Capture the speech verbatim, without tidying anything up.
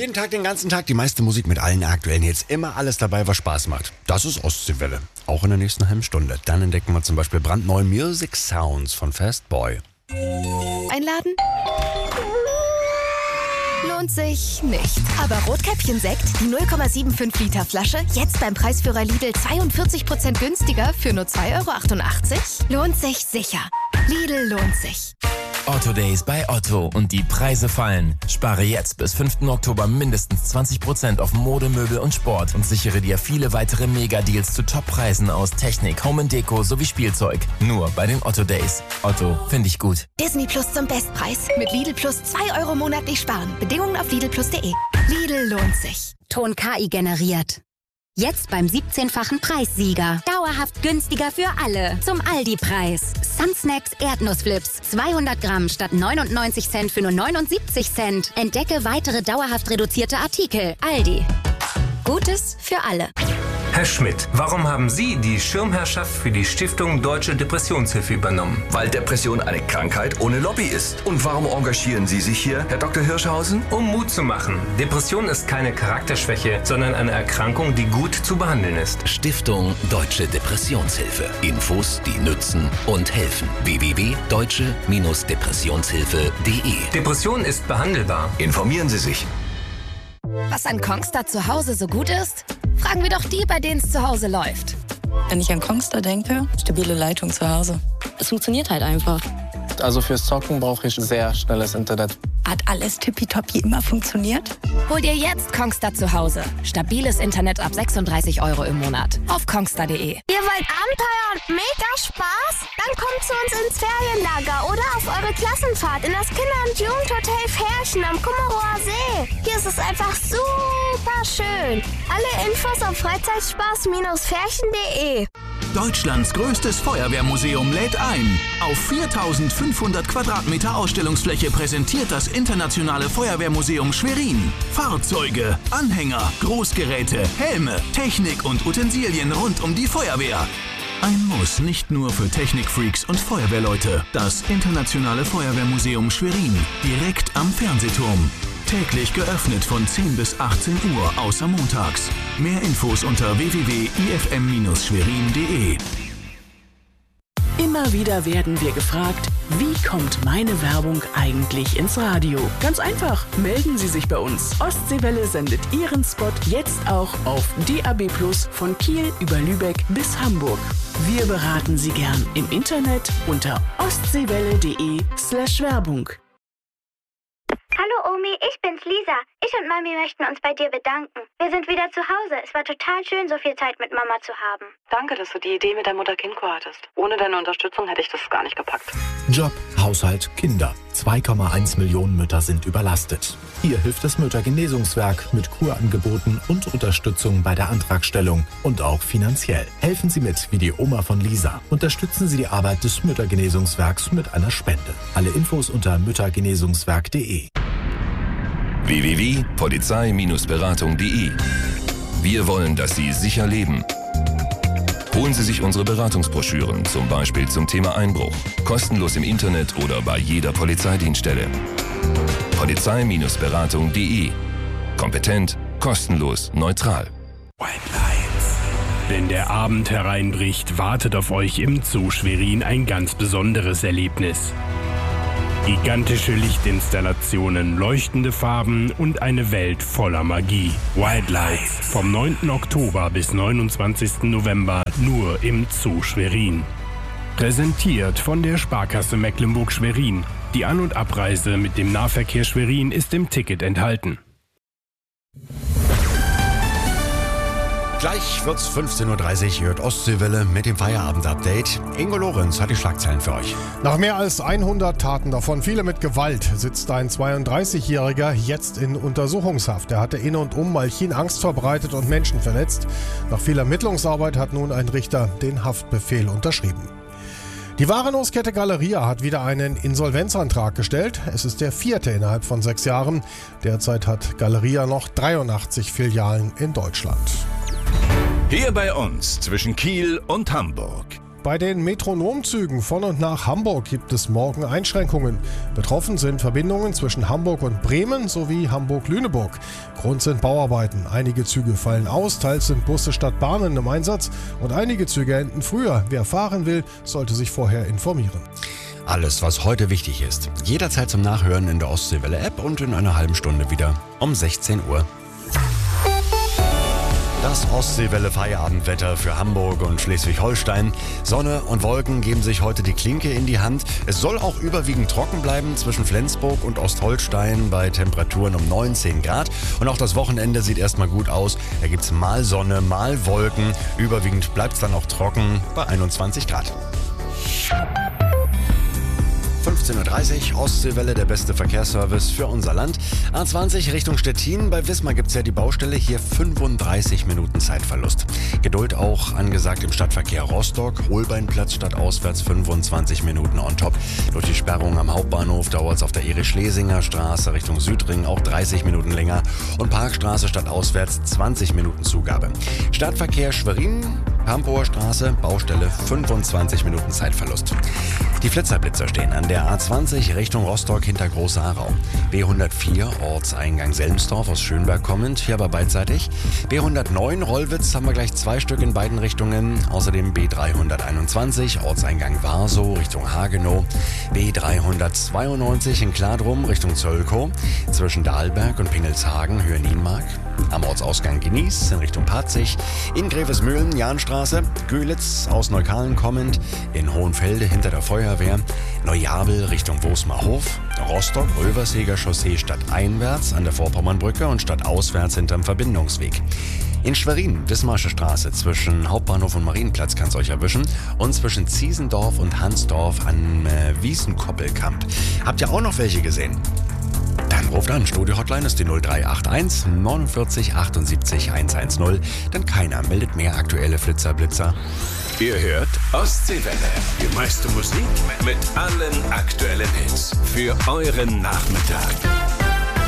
Jeden Tag, den ganzen Tag, die meiste Musik mit allen aktuellen Hits. Immer alles dabei, was Spaß macht. Das ist Ostseewelle. Auch in der nächsten halben Stunde. Dann entdecken wir zum Beispiel brandneue Music Sounds von Fastboy. Einladen? Lohnt sich nicht. Aber Rotkäppchen-Sekt, die null Komma fünfundsiebzig Liter Flasche, jetzt beim Preisführer Lidl zweiundvierzig Prozent günstiger für nur zwei Euro achtundachtzig? Lohnt sich sicher. Lidl lohnt sich. Otto Days bei Otto und die Preise fallen. Spare jetzt bis fünften Oktober mindestens zwanzig Prozent auf Mode, Möbel und Sport und sichere dir viele weitere Mega-Deals zu Top-Preisen aus Technik, Home and Deko sowie Spielzeug. Nur bei den Otto Days. Otto, finde ich gut. Disney Plus zum Bestpreis. Mit Lidl Plus zwei Euro monatlich sparen. Bedingungen auf Lidl Plus punkt de. Lidl lohnt sich. Ton K I generiert. Jetzt beim siebzehnfachen Preissieger. Dauerhaft günstiger für alle. Zum Aldi-Preis. Sunsnacks Erdnussflips. zweihundert Gramm statt neunundneunzig Cent für nur neunundsiebzig Cent. Entdecke weitere dauerhaft reduzierte Artikel. Aldi. Gutes für alle. Herr Schmidt, warum haben Sie die Schirmherrschaft für die Stiftung Deutsche Depressionshilfe übernommen? Weil Depression eine Krankheit ohne Lobby ist. Und warum engagieren Sie sich hier, Herr Doktor Hirschhausen? Um Mut zu machen. Depression ist keine Charakterschwäche, sondern eine Erkrankung, die gut zu behandeln ist. Stiftung Deutsche Depressionshilfe. Infos, die nützen und helfen. w w w punkt deutsche Depressionshilfe punkt de. Depression ist behandelbar. Informieren Sie sich. Was an Kongstar zu Hause so gut ist? Fragen wir doch die, bei denen es zu Hause läuft. Wenn ich an Kongstar denke, stabile Leitung zu Hause. Es funktioniert halt einfach. Also fürs Zocken brauche ich sehr schnelles Internet. Hat alles tippitoppi immer funktioniert? Hol dir jetzt Kongstar zu Hause. Stabiles Internet ab sechsunddreißig Euro im Monat. Auf kongstar punkt de. Ihr wollt Abenteuer und mega Spaß? Dann kommt zu uns ins Ferienlager oder auf eure Klassenfahrt in das Kinder- und Jugendhotel Ferchen am Kummerower See. Hier ist es einfach super schön. Alle Infos auf freizeitspaß Ferchen punkt de. Deutschlands größtes Feuerwehrmuseum lädt ein. Auf viertausendfünfhundert Quadratmeter Ausstellungsfläche präsentiert das Internationale Feuerwehrmuseum Schwerin Fahrzeuge, Anhänger, Großgeräte, Helme, Technik und Utensilien rund um die Feuerwehr. Ein Muss nicht nur für Technikfreaks und Feuerwehrleute. Das Internationale Feuerwehrmuseum Schwerin, direkt am Fernsehturm. Täglich geöffnet von zehn bis achtzehn Uhr, außer montags. Mehr Infos unter w w w punkt i f m schwerin punkt de. Immer wieder werden wir gefragt, wie kommt meine Werbung eigentlich ins Radio? Ganz einfach, melden Sie sich bei uns. Ostseewelle sendet Ihren Spot jetzt auch auf D A B plus von Kiel über Lübeck bis Hamburg. Wir beraten Sie gern im Internet unter ostseewelle punkt de slash Werbung. Hallo Omi, ich bin's Lisa. Ich und Mami möchten uns bei dir bedanken. Wir sind wieder zu Hause. Es war total schön, so viel Zeit mit Mama zu haben. Danke, dass du die Idee mit der Mutter-Kind-Kur hattest. Ohne deine Unterstützung hätte ich das gar nicht gepackt. Job, Haushalt, Kinder. zwei Komma eins Millionen Mütter sind überlastet. Hier hilft das Müttergenesungswerk mit Kurangeboten und Unterstützung bei der Antragstellung und auch finanziell. Helfen Sie mit, wie die Oma von Lisa. Unterstützen Sie die Arbeit des Müttergenesungswerks mit einer Spende. Alle Infos unter müttergenesungswerk punkt de. w w w punkt polizei Beratung punkt de. Wir wollen, dass Sie sicher leben. Holen Sie sich unsere Beratungsbroschüren, zum Beispiel zum Thema Einbruch. Kostenlos im Internet oder bei jeder Polizeidienststelle. polizei Beratung punkt de. Kompetent, kostenlos, neutral. White Lights. Wenn der Abend hereinbricht, wartet auf euch im Zoo Schwerin ein ganz besonderes Erlebnis. Gigantische Lichtinstallationen, leuchtende Farben und eine Welt voller Magie. White Lights vom neunten Oktober bis neunundzwanzigsten November nur im Zoo Schwerin. Präsentiert von der Sparkasse Mecklenburg-Schwerin. Die An- und Abreise mit dem Nahverkehr Schwerin ist im Ticket enthalten. Gleich wird's fünfzehn Uhr dreißig, hört Ostseewelle mit dem Feierabend-Update. Ingo Lorenz hat die Schlagzeilen für euch. Nach mehr als hundert Taten, davon viele mit Gewalt, sitzt ein zweiunddreißigjähriger jetzt in Untersuchungshaft. Er hatte in und um Malchin Angst verbreitet und Menschen verletzt. Nach viel Ermittlungsarbeit hat nun ein Richter den Haftbefehl unterschrieben. Die Warenhauskette Galeria hat wieder einen Insolvenzantrag gestellt. Es ist der vierte innerhalb von sechs Jahren. Derzeit hat Galeria noch dreiundachtzig Filialen in Deutschland. Hier bei uns zwischen Kiel und Hamburg. Bei den Metronomzügen von und nach Hamburg gibt es morgen Einschränkungen. Betroffen sind Verbindungen zwischen Hamburg und Bremen sowie Hamburg-Lüneburg. Grund sind Bauarbeiten. Einige Züge fallen aus, teils sind Busse statt Bahnen im Einsatz und einige Züge enden früher. Wer fahren will, sollte sich vorher informieren. Alles, was heute wichtig ist, jederzeit zum Nachhören in der Ostseewelle-App und in einer halben Stunde wieder um sechzehn Uhr. Das Ostseewelle-Feierabendwetter für Hamburg und Schleswig-Holstein. Sonne und Wolken geben sich heute die Klinke in die Hand. Es soll auch überwiegend trocken bleiben zwischen Flensburg und Ostholstein bei Temperaturen um neunzehn Grad. Und auch das Wochenende sieht erstmal gut aus. Da gibt es mal Sonne, mal Wolken. Überwiegend bleibt es dann auch trocken bei einundzwanzig Grad. fünfzehn Uhr dreißig, Ostseewelle, der beste Verkehrsservice für unser Land. A zwanzig Richtung Stettin. Bei Wismar gibt es ja die Baustelle. Hier fünfunddreißig Minuten Zeitverlust. Geduld auch angesagt im Stadtverkehr Rostock. Holbeinplatz statt auswärts fünfundzwanzig Minuten on top. Durch die Sperrung am Hauptbahnhof dauert es auf der Erich-Schlesinger Straße Richtung Südring auch dreißig Minuten länger. Und Parkstraße statt auswärts zwanzig Minuten Zugabe. Stadtverkehr Schwerin, Pampower Straße, Baustelle fünfundzwanzig Minuten Zeitverlust. Die Flitzerblitzer stehen an der A zwanzig Richtung Rostock hinter Große Aarau. B hundertvier Ortseingang Selmsdorf aus Schönberg kommend, hier aber beidseitig. B hundertneun Rollwitz haben wir gleich zwei Stück in beiden Richtungen. Außerdem B dreihunderteinundzwanzig Ortseingang Warsow Richtung Hagenow. B dreihundertzweiundneunzig in Kladrum Richtung Zöllkow. Zwischen Dahlberg und Pingelshagen Höhe Nienmark. Am Ortsausgang Genieß in Richtung Patzig. In Grevesmühlen Jahnstraße. Gülitz aus Neukalen kommend. In Hohenfelde hinter der Feuerwehr. Neujabel Richtung Wosmerhof. Rostock Röverseger Chaussee stadteinwärts an der Vorpommernbrücke und stadtauswärts hinterm Verbindungsweg. In Schwerin, Wismarsche Straße, zwischen Hauptbahnhof und Marienplatz kann es euch erwischen. Und zwischen Ziesendorf und Hansdorf an äh, Wiesenkoppelkamp. Habt ihr auch noch welche gesehen? Dann ruft an. Studio-Hotline ist die null drei acht eins neunundvierzig achtundsiebzig hundertzehn. Denn keiner meldet mehr aktuelle Flitzerblitzer. Ihr hört Ostseewelle. Die meiste Musik mit allen aktuellen Hits. Für euren Nachmittag.